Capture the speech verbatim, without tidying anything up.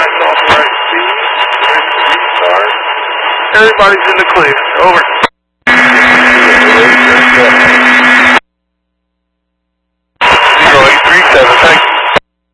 Nice authorized speed. Ready to restart. Everybody's in the clear. Over.